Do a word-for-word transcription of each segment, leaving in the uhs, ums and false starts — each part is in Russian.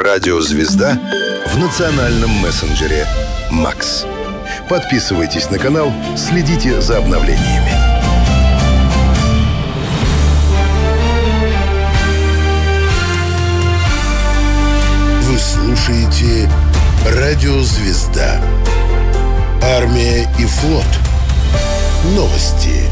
Радио «Звезда» в национальном мессенджере «Макс». Подписывайтесь на канал, следите за обновлениями. Вы слушаете Радио «Звезда». Армия и флот. Новости.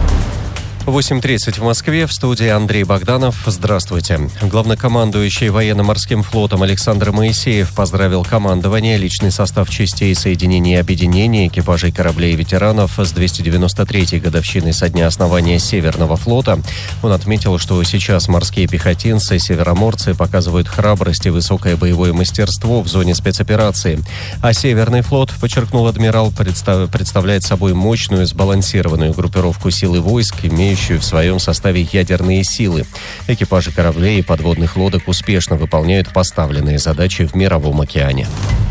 восемь тридцать в Москве, в студии Андрей Богданов. Здравствуйте. Главнокомандующий военно-морским флотом Александр Моисеев поздравил командование, личный состав частей, соединений и объединений, экипажей кораблей и ветеранов с двести девяносто третьей годовщиной со дня основания Северного флота. Он отметил, что сейчас морские пехотинцы, североморцы показывают храбрость и высокое боевое мастерство в зоне спецоперации. А Северный флот, подчеркнул адмирал, представ... представляет собой мощную, сбалансированную группировку сил и войск, имеющую в своем составе ядерные силы. Экипажи кораблей и подводных лодок успешно выполняют поставленные задачи в мировом океане.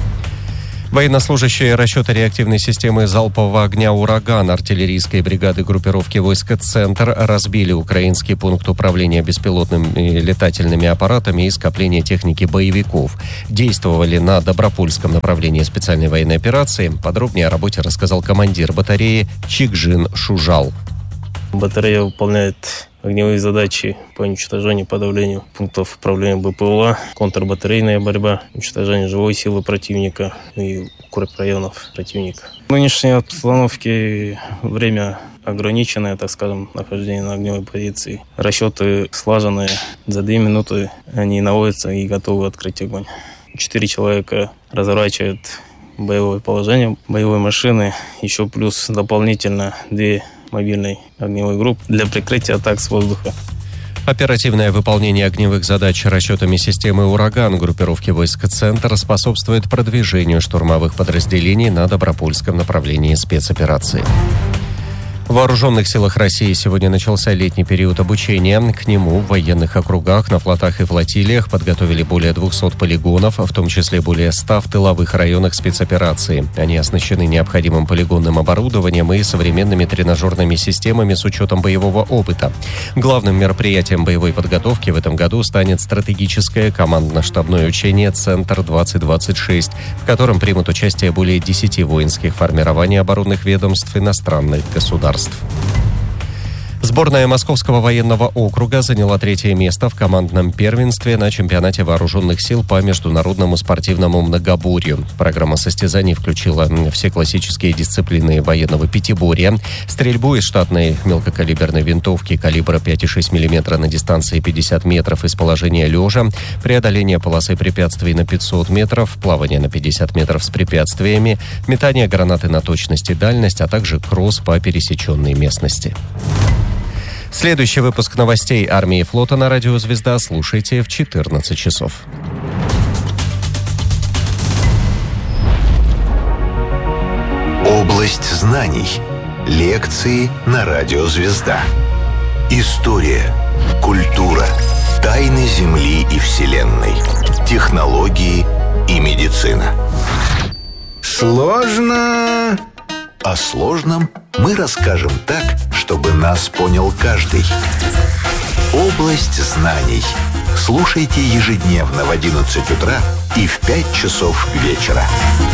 Военнослужащие расчета реактивной системы залпового огня «Ураган» артиллерийской бригады группировки войск «Центр» разбили украинский пункт управления беспилотными летательными аппаратами и скопления техники боевиков. Действовали на Добропольском направлении специальной военной операции. Подробнее о работе рассказал командир батареи Чикжин Шужал. Батарея выполняет огневые задачи по уничтожению и подавлению пунктов управления БПЛА, контрбатарейная борьба, уничтожение живой силы противника и укрепрайонов противника. В нынешней обстановке время ограниченное, так скажем, нахождение на огневой позиции. Расчеты слаженные. За две минуты они наводятся и готовы открыть огонь. Четыре человека разворачивают боевое положение боевой машины. Еще плюс дополнительно две мобильной огневой группы для прикрытия атак с воздуха. Оперативное выполнение огневых задач расчетами системы «Ураган» группировки войск «Центр» способствует продвижению штурмовых подразделений на Добропольском направлении спецоперации. В Вооруженных силах России сегодня начался летний период обучения. К нему в военных округах, на флотах и флотилиях подготовили более двухсот полигонов, в том числе более ста в тыловых районах спецоперации. Они оснащены необходимым полигонным оборудованием и современными тренажерными системами с учетом боевого опыта. Главным мероприятием боевой подготовки в этом году станет стратегическое командно-штабное учение «Центр-двадцать двадцать шесть», в котором примут участие более десяти воинских формирований оборонных ведомств иностранных государств. Сборная Московского военного округа заняла третье место в командном первенстве на чемпионате вооруженных сил по международному спортивному многоборью. Программа состязаний включила все классические дисциплины военного пятиборья, стрельбу из штатной мелкокалиберной винтовки калибра пять и шесть миллиметра на дистанции пятьдесят метров из положения лежа, преодоление полосы препятствий на пятьсот метров, плавание на пятьдесят метров с препятствиями, метание гранаты на точность и дальность, а также кросс по пересеченной местности. Следующий выпуск новостей армии и флота на радио «Звезда» слушайте в четырнадцать часов. Область знаний. Лекции на радио «Звезда». История, культура, тайны Земли и Вселенной, технологии и медицина. Сложно... О сложном мы расскажем так, чтобы нас понял каждый. Область знаний. Слушайте ежедневно в одиннадцать утра и в пять часов вечера.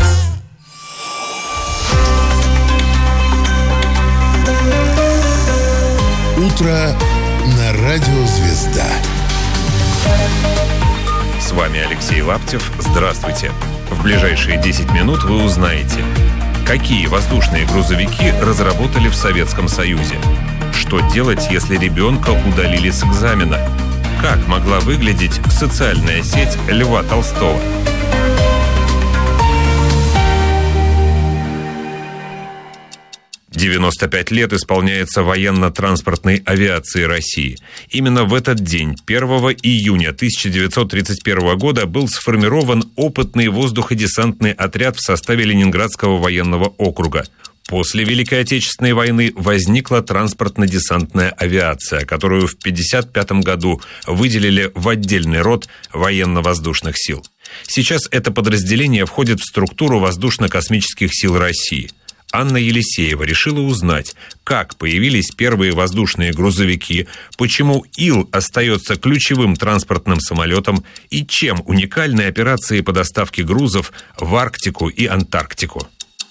Утро на радио «Звезда». С вами Алексей Лаптев. Здравствуйте. В ближайшие десять минут вы узнаете, какие воздушные грузовики разработали в Советском Союзе, что делать, если ребенка удалили с экзамена, как могла выглядеть социальная сеть Льва Толстого. девяносто пять лет исполняется военно-транспортной авиации России. Именно в этот день, первого июня тысяча девятьсот тридцать первого года, был сформирован опытный воздуходесантный отряд в составе Ленинградского военного округа. После Великой Отечественной войны возникла транспортно-десантная авиация, которую в пятьдесят пятом году выделили в отдельный род военно-воздушных сил. Сейчас это подразделение входит в структуру воздушно-космических сил России. Анна Елисеева решила узнать, как появились первые воздушные грузовики, почему Ил остается ключевым транспортным самолетом и чем уникальны операции по доставке грузов в Арктику и Антарктику.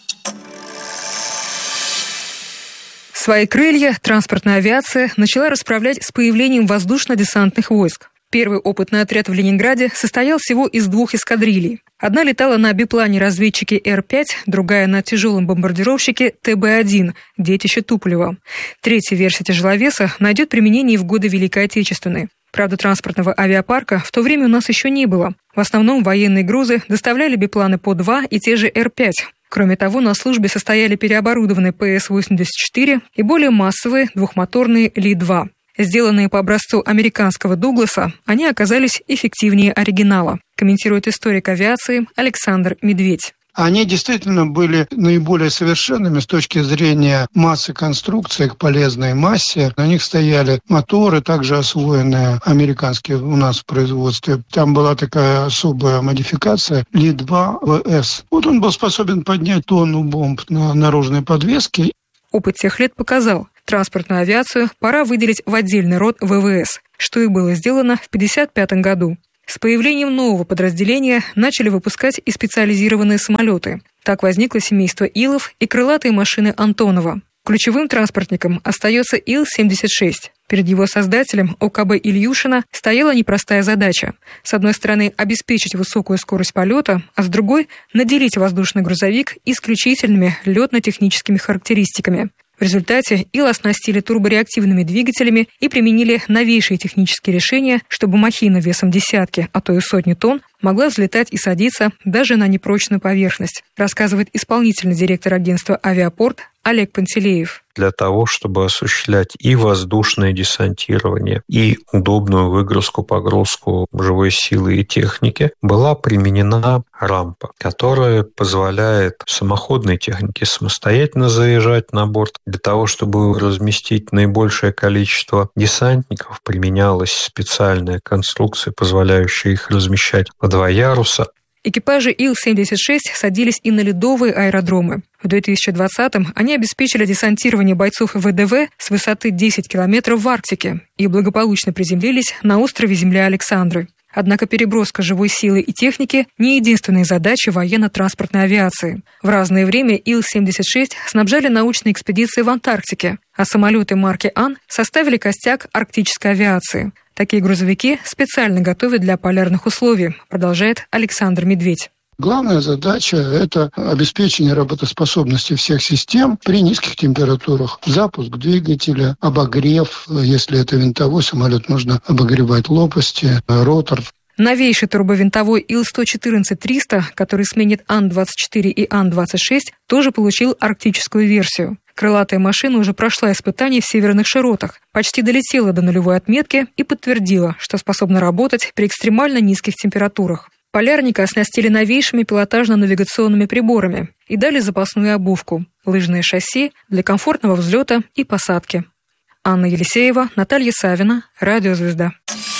Свои крылья транспортная авиация начала расправлять с появлением воздушно-десантных войск. Первый опытный отряд в Ленинграде состоял всего из двух эскадрилей. Одна летала на биплане-разведчике Эр пять, другая на тяжелом бомбардировщике Тэ Бэ один, детище Туполева. Третья версия тяжеловеса найдет применение и в годы Великой Отечественной. Правда, транспортного авиапарка в то время у нас еще не было. В основном военные грузы доставляли бипланы По два и те же Эр пять. Кроме того, на службе состояли переоборудованные Пэ Эс восемьдесят четыре и более массовые двухмоторные Ли два. Сделанные по образцу американского Дугласа, они оказались эффективнее оригинала, комментирует историк авиации Александр Медведь. Они действительно были наиболее совершенными с точки зрения массы конструкции, к полезной массе. На них стояли моторы, также освоенные американские у нас в производстве. Там была такая особая модификация Ли два вэ эс. Вот он был способен поднять тонну бомб на наружной подвеске. Опыт тех лет показал, транспортную авиацию пора выделить в отдельный род вэ вэ эс, что и было сделано в пятьдесят пятом году. С появлением нового подразделения начали выпускать и специализированные самолеты. Так возникло семейство Илов и крылатые машины Антонова. Ключевым транспортником остается Ил семьдесят шесть. Перед его создателем О Ка Бэ Ильюшина стояла непростая задача. С одной стороны, обеспечить высокую скорость полета, а с другой – наделить воздушный грузовик исключительными летно-техническими характеристиками. В результате Ил оснастили турбореактивными двигателями и применили новейшие технические решения, чтобы махина весом десятки, а то и сотни тонн могла взлетать и садиться даже на непрочную поверхность, рассказывает исполнительный директор агентства «Авиапорт» Олег Пантелеев. Для того, чтобы осуществлять и воздушное десантирование, и удобную выгрузку-погрузку живой силы и техники, была применена рампа, которая позволяет самоходной технике самостоятельно заезжать на борт. Для того, чтобы разместить наибольшее количество десантников, применялась специальная конструкция, позволяющая их размещать в два яруса. Экипажи Ил семьдесят шесть садились и на ледовые аэродромы. В две тысячи двадцатом они обеспечили десантирование бойцов вэ дэ вэ с высоты десять километров в Арктике и благополучно приземлились на острове Земля Александры. Однако переброска живой силы и техники не единственная задача военно-транспортной авиации. В разное время Ил семьдесят шесть снабжали научные экспедиции в Антарктике, а самолеты марки Ан составили костяк арктической авиации. Такие грузовики специально готовят для полярных условий, продолжает Александр Медведь. Главная задача – это обеспечение работоспособности всех систем при низких температурах. Запуск двигателя, обогрев. Если это винтовой самолет, нужно обогревать лопасти, ротор. Новейший турбовинтовой Ил сто четырнадцать триста, который сменит Ан двадцать четыре и Ан двадцать шесть, тоже получил арктическую версию. Крылатая машина уже прошла испытания в северных широтах, почти долетела до нулевой отметки и подтвердила, что способна работать при экстремально низких температурах. Полярника оснастили новейшими пилотажно-навигационными приборами и дали запасную обувку, лыжное шасси для комфортного взлета и посадки. Анна Елисеева, Наталья Савина, Радио «Звезда».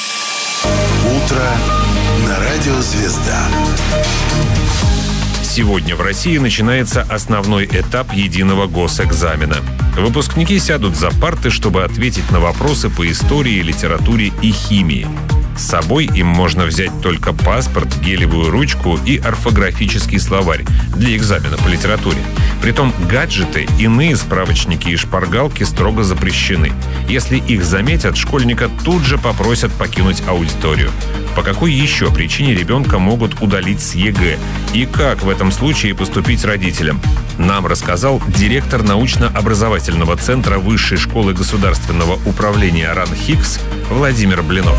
Утро на Радио «Звезда». Сегодня в России начинается основной этап единого госэкзамена. Выпускники сядут за парты, чтобы ответить на вопросы по истории, литературе и химии. С собой им можно взять только паспорт, гелевую ручку и орфографический словарь для экзамена по литературе. Притом гаджеты, иные справочники и шпаргалки строго запрещены. Если их заметят, школьника тут же попросят покинуть аудиторию. По какой еще причине ребенка могут удалить с Е Гэ? И как в этом случае поступить родителям? Нам рассказал директор научно-образовательного центра Высшей школы государственного управления РАН-ХИКС Владимир Блинов.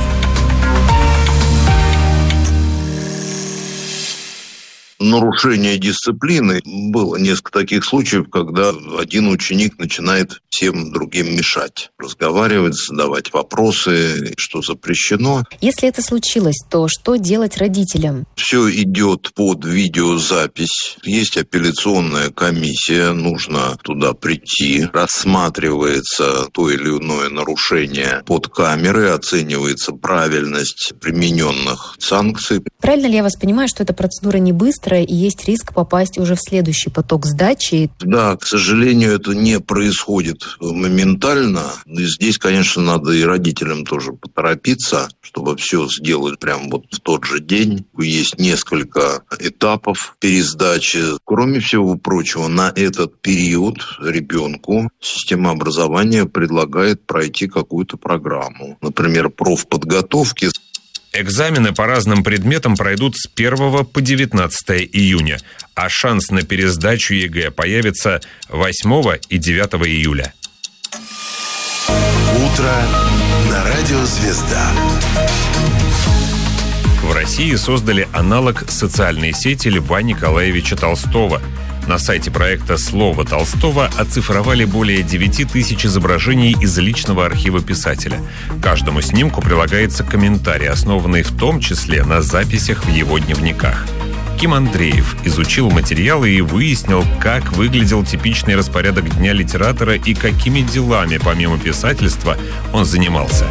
Нарушение дисциплины. Было несколько таких случаев, когда один ученик начинает всем другим мешать, разговаривать, задавать вопросы, что запрещено. Если это случилось, то что делать родителям? Все идет под видеозапись. Есть апелляционная комиссия, нужно туда прийти. Рассматривается то или иное нарушение под камерой, оценивается правильность примененных санкций. Правильно ли я вас понимаю, что эта процедура не быстрая которая и есть риск попасть уже в следующий поток сдачи. Да, к сожалению, это не происходит моментально. И здесь, конечно, надо и родителям тоже поторопиться, чтобы все сделать прямо вот в тот же день. Есть несколько этапов пересдачи. Кроме всего прочего, на этот период ребенку система образования предлагает пройти какую-то программу. Например, профподготовки. Экзамены по разным предметам пройдут с первого по девятнадцатое июня, а шанс на пересдачу ЕГЭ появится восьмого и девятого июля. Утро на радио «Звезда». В России создали аналог социальной сети Льва Николаевича Толстого. На сайте проекта «Слово Толстого» оцифровали более девяти тысяч изображений из личного архива писателя. К каждому снимку прилагается комментарий, основанный в том числе на записях в его дневниках. Ким Андреев изучил материалы и выяснил, как выглядел типичный распорядок дня литератора и какими делами, помимо писательства, он занимался.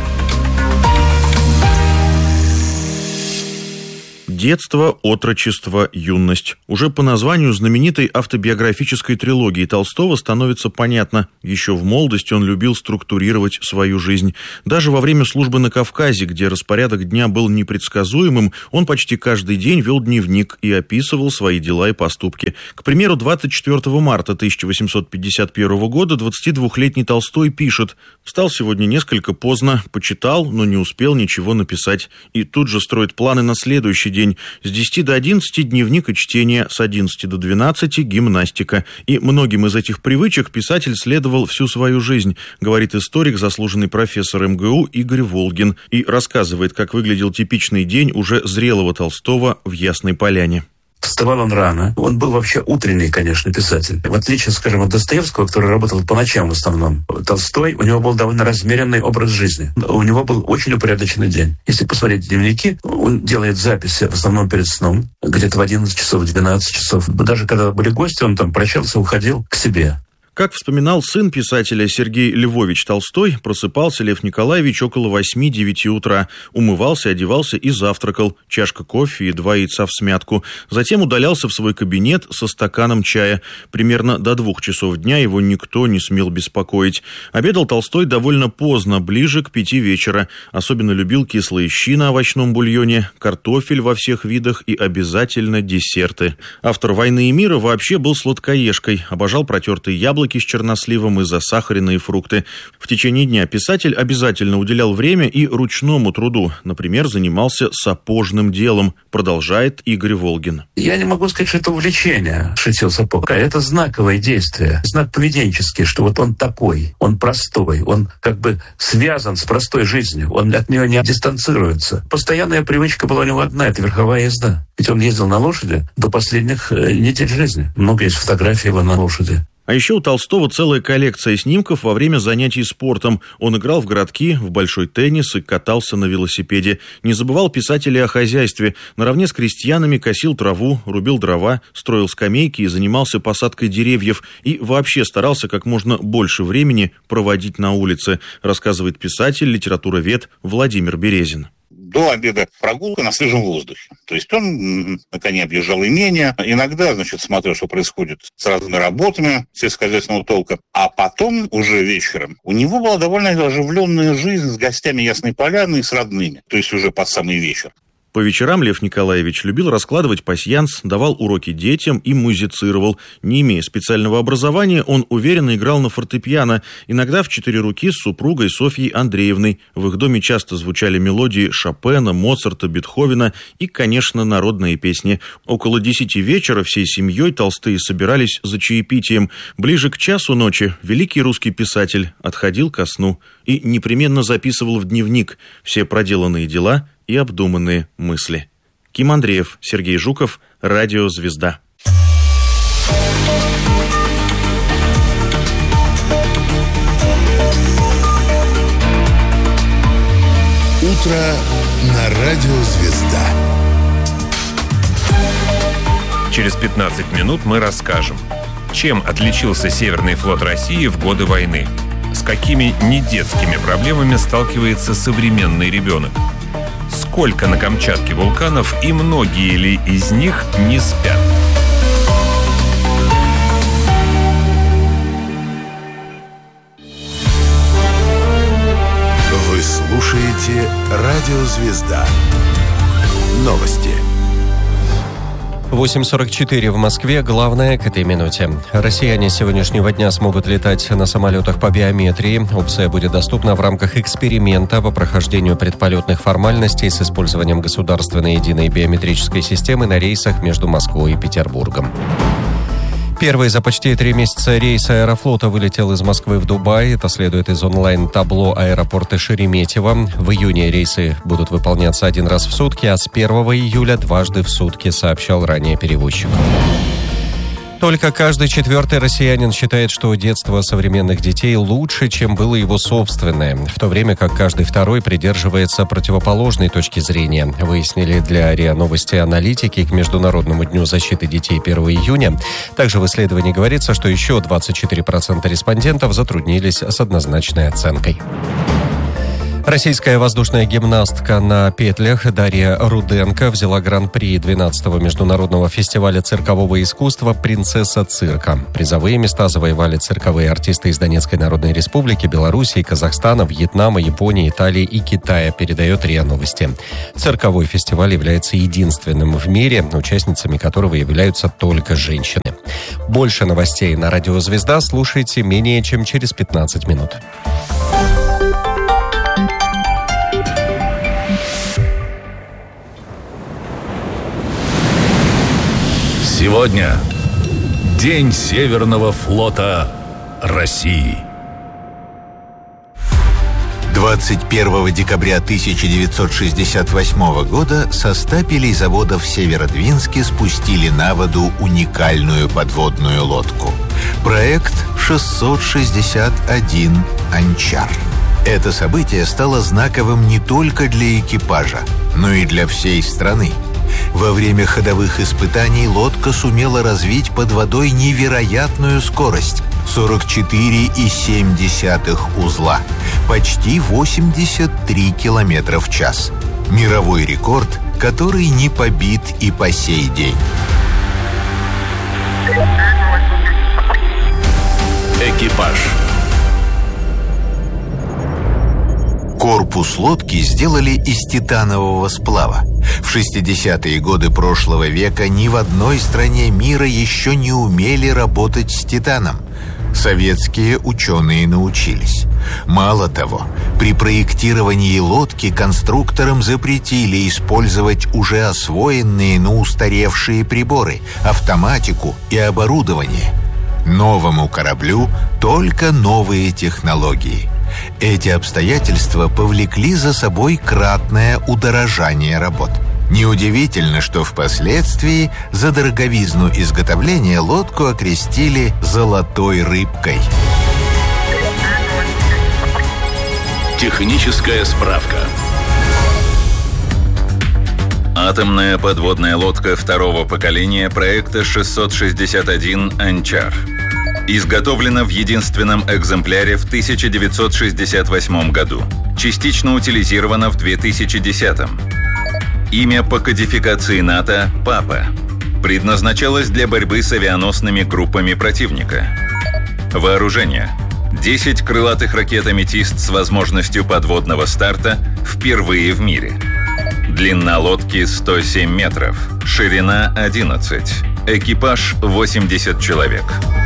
Детство, отрочество, юность. Уже по названию знаменитой автобиографической трилогии Толстого становится понятно. Еще в молодости он любил структурировать свою жизнь. Даже во время службы на Кавказе, где распорядок дня был непредсказуемым, он почти каждый день вел дневник и описывал свои дела и поступки. К примеру, двадцать четвёртого марта тысяча восемьсот пятьдесят первого года двадцатидвухлетний Толстой пишет: «Встал сегодня несколько поздно, почитал, но не успел ничего написать». И тут же строит планы на следующий день. С десяти до одиннадцати дневник и чтение, с одиннадцати до двенадцати гимнастика. И многим из этих привычек писатель следовал всю свою жизнь, говорит историк, заслуженный профессор эм гэ у Игорь Волгин, и рассказывает, как выглядел типичный день уже зрелого Толстого в Ясной Поляне. Вставал он рано. Он был вообще утренний, конечно, писатель. В отличие, скажем, от Достоевского, который работал по ночам в основном, Толстой, у него был довольно размеренный образ жизни. У него был очень упорядоченный день. Если посмотреть дневники, он делает записи в основном перед сном, где-то в одиннадцать часов, в двенадцать часов. Даже когда были гости, он там прощался, уходил к себе. Как вспоминал сын писателя Сергей Львович Толстой, просыпался Лев Николаевич около восьми-девяти утра, умывался, одевался и завтракал, чашка кофе и два яйца всмятку. Затем удалялся в свой кабинет со стаканом чая. Примерно до двух часов дня его никто не смел беспокоить. Обедал Толстой довольно поздно, ближе к пяти вечера. Особенно любил кислые щи на овощном бульоне, картофель во всех видах и обязательно десерты. Автор «Войны и мира» вообще был сладкоежкой, обожал протертые яблоки с черносливом и засахаренные фрукты. В течение дня писатель обязательно уделял время и ручному труду. Например, занимался сапожным делом, продолжает Игорь Волгин. Я не могу сказать, что это увлечение, шитье сапог. Это знаковое действие, знак поведенческий, что вот он такой, он простой, он как бы связан с простой жизнью, он от нее не дистанцируется. Постоянная привычка была у него одна, это верховая езда. Ведь он ездил на лошади до последних недель жизни. Много есть фотографий его на лошади. А еще у Толстого целая коллекция снимков во время занятий спортом. Он играл в городки, в большой теннис и катался на велосипеде. Не забывал писатель и о хозяйстве. Наравне с крестьянами косил траву, рубил дрова, строил скамейки и занимался посадкой деревьев. И вообще старался как можно больше времени проводить на улице, рассказывает писатель, литературовед Владимир Березин. До обеда прогулка на свежем воздухе. То есть он на коне объезжал имения, иногда, значит, смотрел, что происходит с разными работами сельскохозяйственного толка, а потом уже вечером у него была довольно оживленная жизнь с гостями Ясной Поляны и с родными, то есть уже под самый вечер. По вечерам Лев Николаевич любил раскладывать пасьянс, давал уроки детям и музицировал. Не имея специального образования, он уверенно играл на фортепиано, иногда в четыре руки с супругой Софьей Андреевной. В их доме часто звучали мелодии Шопена, Моцарта, Бетховена и, конечно, народные песни. Около десяти вечера всей семьей Толстые собирались за чаепитием. Ближе к часу ночи великий русский писатель отходил ко сну и непременно записывал в дневник все проделанные дела и обдуманные мысли. Ким Андреев, Сергей Жуков, Радио «Звезда». Утро на Радио «Звезда». Через пятнадцать минут мы расскажем, чем отличился Северный флот России в годы войны, с какими недетскими проблемами сталкивается современный ребенок, сколько на Камчатке вулканов и многие ли из них не спят. слушаете «Радио Звезда». Новости. восемь сорок четыре в Москве. Главное к этой минуте. Россияне с сегодняшнего дня смогут летать на самолетах по биометрии. Опция будет доступна в рамках эксперимента по прохождению предполетных формальностей с использованием государственной единой биометрической системы на рейсах между Москвой и Петербургом. Первый за почти три месяца рейс Аэрофлота вылетел из Москвы в Дубай. Это следует из онлайн-табло аэропорта Шереметьево. В июне рейсы будут выполняться один раз в сутки, а с первого июля дважды в сутки, сообщал ранее перевозчик. Только каждый четвертый россиянин считает, что детство современных детей лучше, чем было его собственное, в то время как каждый второй придерживается противоположной точки зрения, выяснили для РИА Новости аналитики к Международному дню защиты детей первого июня. Также в исследовании говорится, что еще двадцать четыре процента респондентов затруднились с однозначной оценкой. Российская воздушная гимнастка на петлях Дарья Руденко взяла гран-при двенадцатого международного фестиваля циркового искусства «Принцесса цирка». Призовые места завоевали цирковые артисты из Донецкой Народной Республики, Белоруссии, Казахстана, Вьетнама, Японии, Италии и Китая, передает РИА Новости. Цирковой фестиваль является единственным в мире, участницами которого являются только женщины. Больше новостей на Радио Звезда слушайте менее чем через пятнадцать минут. Сегодня День Северного флота России. двадцать первого декабря тысяча девятьсот шестьдесят восьмого года со стапелей завода в Северодвинске спустили на воду уникальную подводную лодку. Проект шестьсот шестьдесят один «Анчар». Это событие стало знаковым не только для экипажа, но и для всей страны. Во время ходовых испытаний лодка сумела развить под водой невероятную скорость – сорок четыре и семь десятых узла, почти восемьдесят три километра в час. Мировой рекорд, который не побит и по сей день. Экипаж. Корпус лодки сделали из титанового сплава. В шестидесятые годы прошлого века ни в одной стране мира еще не умели работать с титаном. Советские ученые научились. Мало того, при проектировании лодки конструкторам запретили использовать уже освоенные, но устаревшие приборы, автоматику и оборудование. Новому кораблю только новые технологии. Эти обстоятельства повлекли за собой кратное удорожание работ. Неудивительно, что впоследствии за дороговизну изготовления лодку окрестили «золотой рыбкой». Техническая справка. Атомная подводная лодка второго поколения проекта шестьсот шестьдесят один «Анчар». Изготовлена в единственном экземпляре в тысяча девятьсот шестьдесят восьмом году. Частично утилизирована в две тысячи десятом. Имя по кодификации НАТО – «Папа». Предназначалась для борьбы с авианосными группами противника. Вооружение. десять крылатых ракет «Аметист» с возможностью подводного старта впервые в мире. Длина лодки сто семь метров, ширина одиннадцать. Экипаж восемьдесят человек.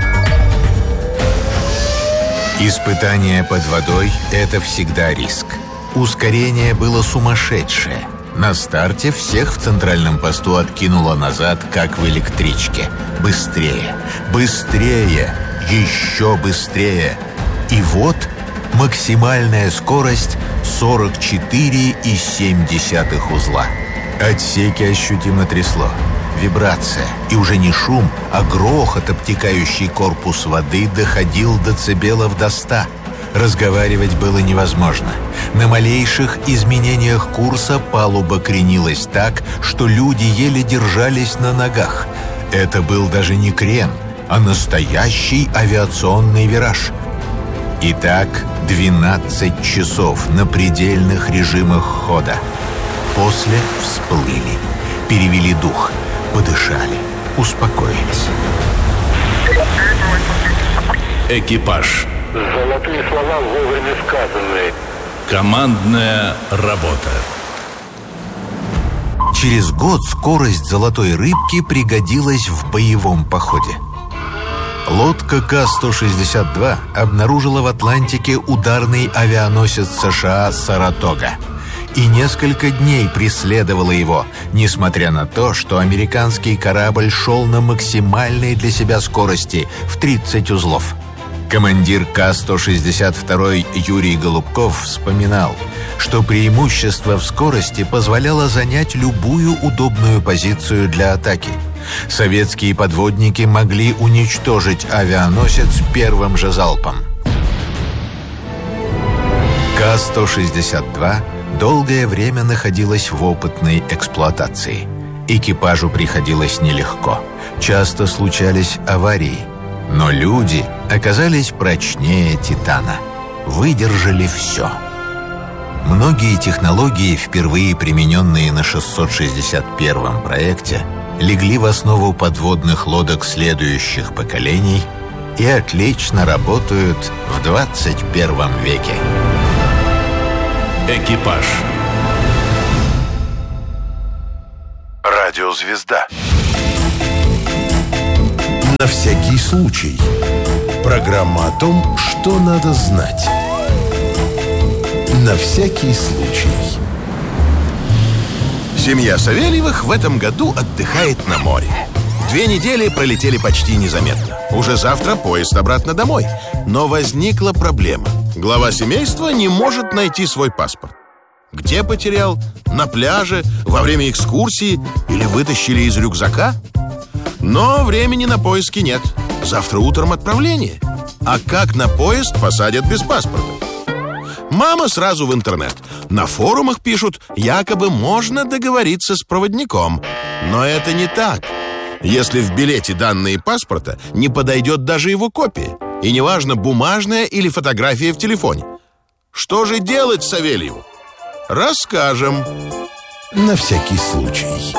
Испытание под водой – это всегда риск. Ускорение было сумасшедшее. На старте всех в центральном посту откинуло назад, как в электричке. Быстрее, быстрее, еще быстрее. И вот максимальная скорость сорок четыре и семь десятых узла. Отсеки ощутимо трясло. Вибрация. И уже не шум, а грохот, обтекающий корпус воды, доходил децибелов до ста. Разговаривать было невозможно. На малейших изменениях курса палуба кренилась так, что люди еле держались на ногах. Это был даже не крен, а настоящий авиационный вираж. Итак, двенадцать часов на предельных режимах хода. После всплыли, перевели дух, подышали, успокоились. Экипаж. Золотые слова вовремя сказанные. Командная работа. Через год скорость золотой рыбки пригодилась в боевом походе. Лодка К сто шестьдесят два обнаружила в Атлантике ударный авианосец США «Саратога» и несколько дней преследовала его, несмотря на то, что американский корабль шел на максимальной для себя скорости в тридцать узлов. Командир К сто шестьдесят два Юрий Голубков вспоминал, что преимущество в скорости позволяло занять любую удобную позицию для атаки. Советские подводники могли уничтожить авианосец первым же залпом. К сто шестьдесят два долгое время находилась в опытной эксплуатации. Экипажу приходилось нелегко. Часто случались аварии. Но люди оказались прочнее титана. Выдержали все. Многие технологии, впервые примененные на шестьсот шестьдесят первом проекте, легли в основу подводных лодок следующих поколений и отлично работают в двадцать первом веке. Экипаж. Радиозвезда. На всякий случай. Программа о том, что надо знать. На всякий случай. Семья Савельевых в этом году отдыхает на море. Две недели пролетели почти незаметно. Уже завтра поезд обратно домой. Но возникла проблема. Глава семейства не может найти свой паспорт. Где потерял? На пляже? Во время экскурсии? Или вытащили из рюкзака? Но времени на поиски нет. Завтра утром отправление. А как на поезд посадят без паспорта? Мама сразу в интернет. На форумах пишут, якобы можно договориться с проводником. Но это не так. Если в билете данные паспорта, не подойдет даже его копия. И неважно, бумажная или фотография в телефоне. Что же делать Савельеву? Расскажем. На всякий случай.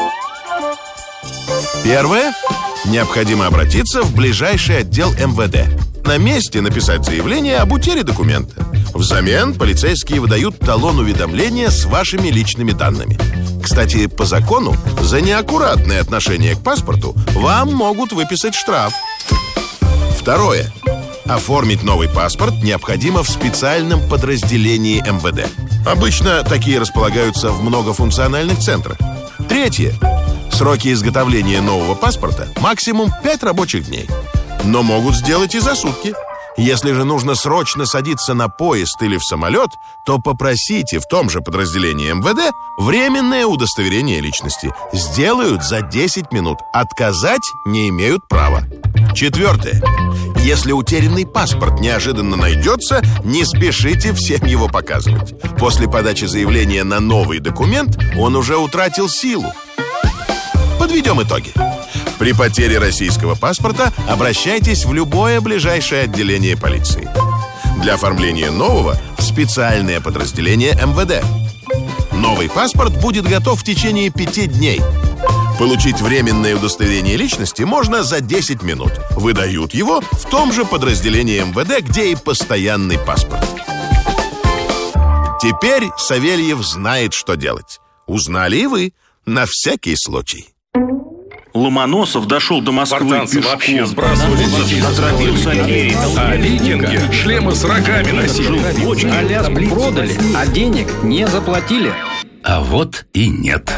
Первое. Необходимо обратиться в ближайший отдел эм вэ дэ. На месте написать заявление об утере документа. Взамен полицейские выдают талон уведомления с вашими личными данными. Кстати, по закону, за неаккуратное отношение к паспорту вам могут выписать штраф. Второе. Оформить новый паспорт необходимо в специальном подразделении эм вэ дэ. Обычно такие располагаются в многофункциональных центрах. Третье. Сроки изготовления нового паспорта максимум пять рабочих дней. Но могут сделать и за сутки. Если же нужно срочно садиться на поезд или в самолет, то попросите в том же подразделении эм вэ дэ временное удостоверение личности. Сделают за десять минут. Отказать не имеют права. Четвертое. Если утерянный паспорт неожиданно найдется, не спешите всем его показывать. После подачи заявления на новый документ он уже утратил силу. Подведем итоги. При потере российского паспорта обращайтесь в любое ближайшее отделение полиции. Для оформления нового – в специальное подразделение эм вэ дэ. Новый паспорт будет готов в течение пяти дней. Получить временное удостоверение личности можно за десять минут. Выдают его в том же подразделении эм вэ дэ, где и постоянный паспорт. Теперь Савельев знает, что делать. Узнали и вы, на всякий случай. Ломоносов дошел до Москвы Спартанцы пешком. вообще сбрасывали затеи. А викинги шлемы с рогами носили. Аляску продали, а денег не заплатили. А вот и нет.